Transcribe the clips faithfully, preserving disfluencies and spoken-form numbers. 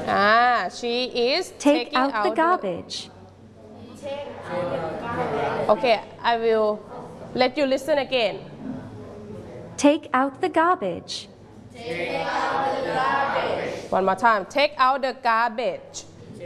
อ่า she is Take taking out out the garbage. Okay I will let you listen again Take out the garbage. one more time take out the garbage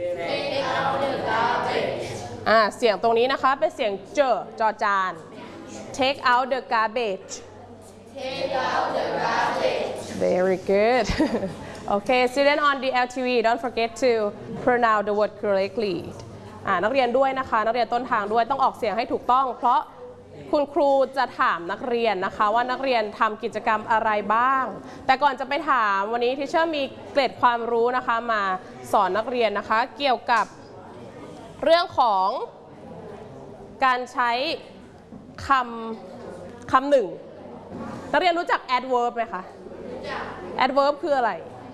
อ่าเสียงตรงนี้นะคะเป็นเสียงเจอจอจาน take out the garbage Take out the garbage. very good okay student on the แอล ที วี don't forget to pronounce the word correctly อ่านักเรียนด้วยนะคะนักเรียนต้นทางด้วยต้องออกเสียงให้ถูกต้องเพราะคุณครูจะถามนักเรียนนะคะว่านักเรียนทำกิจกรรมอะไรบ้างแต่ก่อนจะไปถามวันนี้ทิเชอร์มีเกร็ดความรู้นะคะมาสอนนักเรียนนะคะเกี่ยวกับเรื่องของการใช้คำคำหนึ่งนักเรียนรู้จัก adverb ไหมคะ adverb คืออะไร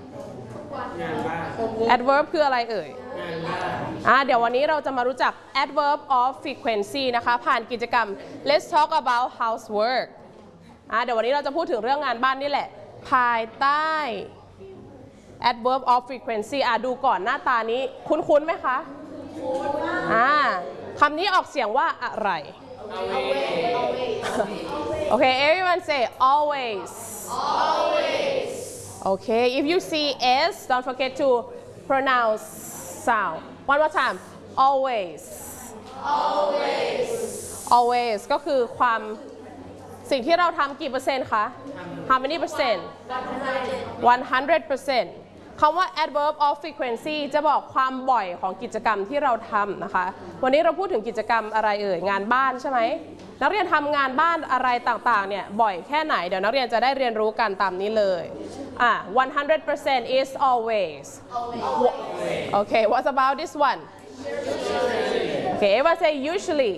adverb คืออะไรเอ่ยอ่าเดี๋ยววันนี้เราจะมารู้จัก adverb of frequency นะคะผ่านกิจกรรม let's talk about housework อ่าเดี๋ยววันนี้เราจะพูดถึงเรื่องงานบ้านนี่แหละภายใต้ adverb of frequency อ่าดูก่อนหน้าตานี้คุ้นๆไหมคะอ่าคำนี้ออกเสียงว่าอะไร okay everyone say always Always. okay if you see s don't forget to pronounce sound one more time always Always. always ก็คือความสิ่งที่เราทำกี่เปอร์เซ็นต์คะ how many percent one hundred percent คำว่า adverb of frequency จะบอกความบ่อยของกิจกรรมที่เราทำนะคะวันนี้เราพูดถึงกิจกรรมอะไรเอ่ยงานบ้านใช่ไหมนักเรียนทำงานบ้านอะไรต่างๆเนี่ยบ่อยแค่ไหนเดี๋ยวนักเรียนจะได้เรียนรู้กันตามนี้เลยอ่ะone hundred percent is always okay what about this one okay everyone say usually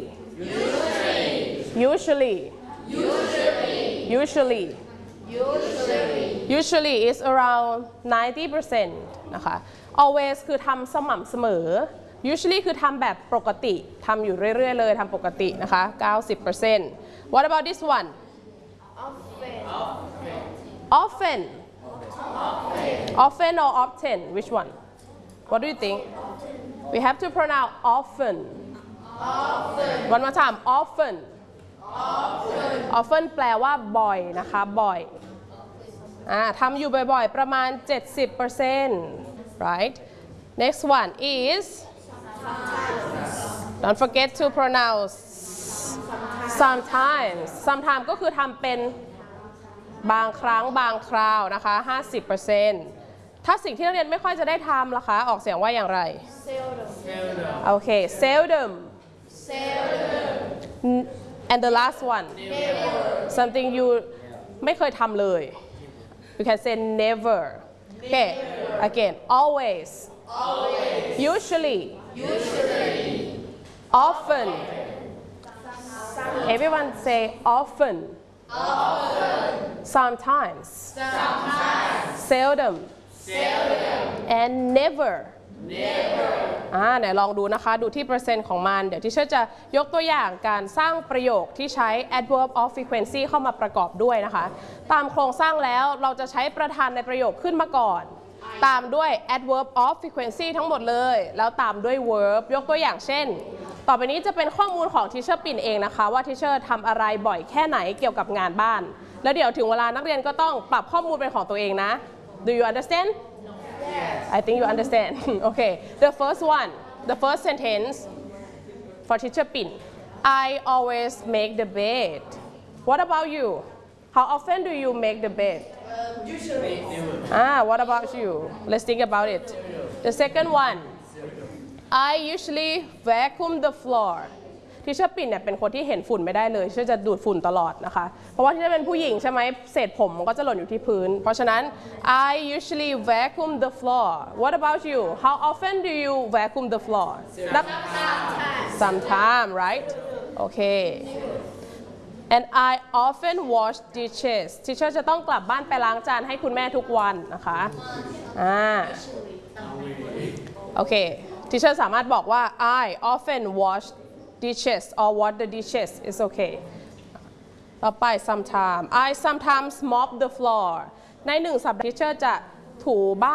usually usually usually is around ninety percent นะคะ always คือทำสม่ำเสมอ usually คือทำแบบปกติทำอยู่เรื่อยๆเลยทำปกตินะคะ ninety percent what about this one often often or often which one what do you think we have to pronounce often one more time often often แปลว่าบ่อยนะคะบ่อยอ่าทำอยู่บ่อยๆประมาณ seventy percent right next one is don't forget to pronounce sometimes sometimes ก็คือทำเป็นบางครั้งบางคราวนะคะ fifty percent ถ้าสิ่งที่นักเรียนไม่ค่อยจะได้ทำล่ะคะออกเสียงว่าอย่างไร Seldom. โอเค seldom Seldom. and the last one Never. something you ไม่เคยทำเลย you can say never okay again always Always. usually Usually. often everyone say often Often. sometimes Sometimes. seldom Seldom. and never Never. อ่าไหนลองดูนะคะดูที่เปอร์เซ็นต์ของมันเดี๋ยวที่เชอร์จะยกตัวอย่างการสร้างประโยคที่ใช้ adverb of frequency เข้ามาประกอบด้วยนะคะตามโครงสร้างแล้วเราจะใช้ประธานในประโยคขึ้นมาก่อนตามด้วย adverb of frequency ทั้งหมดเลยแล้วตามด้วย verb ยกตัวอย่างเช่นต่อไปนี้จะเป็นข้อมูลของทิเชอร์ปิ่นเองนะคะว่าทิเชอร์ทำอะไรบ่อยแค่ไหนเกี่ยวกับงานบ้านแล้วเดี๋ยวถึงเวลานักเรียนก็ต้องปรับข้อมูลเป็นของตัวเองนะ Do you understand I think you understand okay the first one the first sentence for teacher Pin I always make the bed what about you how often do you make the bed Um, usually. ah what about you let's think about it the second one I usually vacuum the floor ที่เชอร์ปิ่นเนี่ยเป็นคนที่เห็นฝุ่นไม่ได้เลยเชื่อจะดูดฝุ่นตลอดนะคะเพราะว่าที่จะเป็นผู้หญิงใช่ไหมเศษผมมันก็จะหล่นอยู่ที่พื้นเพราะฉะนั้น I usually vacuum the floor what about you how often do you vacuum the floor Sometimes. sometime right okay and I often wash dishes ที่เชอร์จะต้องกลับบ้านไปล้างจานให้คุณแม่ทุกวันนะคะอ่าโอเคที่เชอร์สามารถบอกว่า I often wash dishes or wash the dishes is okay ต่อไป sometimes I sometimes mop the floor ในหนึ่งสัปดาห์ที่เชอร์จะถูบ้าน